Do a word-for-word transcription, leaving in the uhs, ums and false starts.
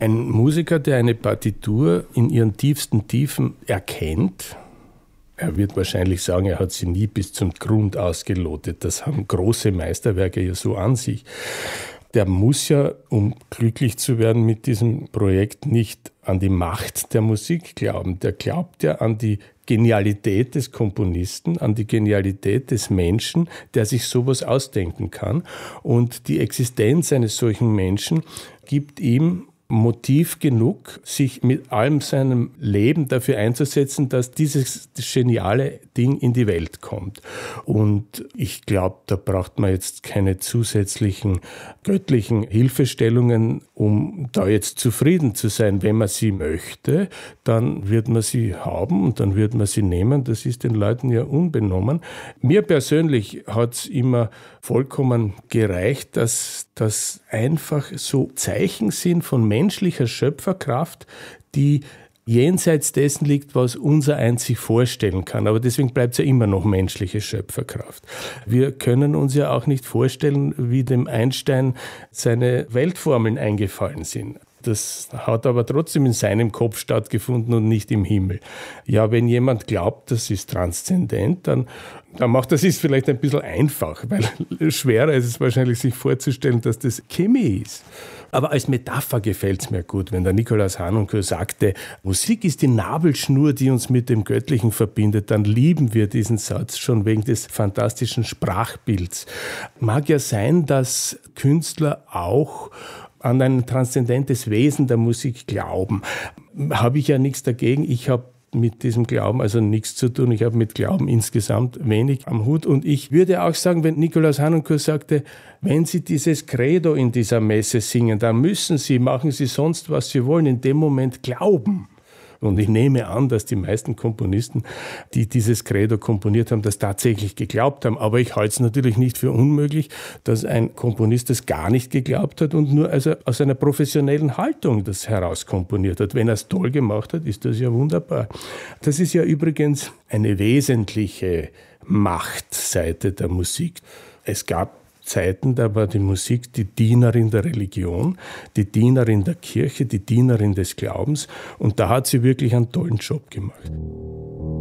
Ein Musiker, der eine Partitur in ihren tiefsten Tiefen erkennt, er wird wahrscheinlich sagen, er hat sie nie bis zum Grund ausgelotet. Das haben große Meisterwerke ja so an sich. Der muss ja, um glücklich zu werden mit diesem Projekt, nicht an die Macht der Musik glauben. Der glaubt ja an die Genialität des Komponisten, an die Genialität des Menschen, der sich sowas ausdenken kann. Und die Existenz eines solchen Menschen gibt ihm Motiv genug, sich mit allem seinem Leben dafür einzusetzen, dass dieses geniale Ding in die Welt kommt. Und ich glaube, da braucht man jetzt keine zusätzlichen göttlichen Hilfestellungen, um da jetzt zufrieden zu sein. Wenn man sie möchte, dann wird man sie haben und dann wird man sie nehmen. Das ist den Leuten ja unbenommen. Mir persönlich hat es immer vollkommen gereicht, dass das einfach so Zeichen sind von menschlicher Schöpferkraft, die jenseits dessen liegt, was unser eins sich vorstellen kann. Aber deswegen bleibt es ja immer noch menschliche Schöpferkraft. Wir können uns ja auch nicht vorstellen, wie dem Einstein seine Weltformeln eingefallen sind. Das hat aber trotzdem in seinem Kopf stattgefunden und nicht im Himmel. Ja, wenn jemand glaubt, das ist transzendent, dann, dann macht das ist vielleicht ein bisschen einfach, weil schwerer ist es wahrscheinlich, sich vorzustellen, dass das Chemie ist. Aber als Metapher gefällt es mir gut, wenn der Nikolaus Harnoncourt sagte, Musik ist die Nabelschnur, die uns mit dem Göttlichen verbindet, dann lieben wir diesen Satz schon wegen des fantastischen Sprachbilds. Mag ja sein, dass Künstler auch an ein transzendentes Wesen der Musik glauben. Habe ich ja nichts dagegen. Ich habe mit diesem Glauben also nichts zu tun. Ich habe mit Glauben insgesamt wenig am Hut. Und ich würde auch sagen, wenn Nikolaus Harnoncourt sagte, wenn Sie dieses Credo in dieser Messe singen, dann müssen Sie, machen Sie sonst, was Sie wollen, in dem Moment glauben. Und ich nehme an, dass die meisten Komponisten, die dieses Credo komponiert haben, das tatsächlich geglaubt haben. Aber ich halte es natürlich nicht für unmöglich, dass ein Komponist das gar nicht geglaubt hat und nur also aus einer professionellen Haltung das herauskomponiert hat. Wenn er es toll gemacht hat, ist das ja wunderbar. Das ist ja übrigens eine wesentliche Machtseite der Musik. Es gab Zeiten, da war die Musik die Dienerin der Religion, die Dienerin der Kirche, die Dienerin des Glaubens und da hat sie wirklich einen tollen Job gemacht.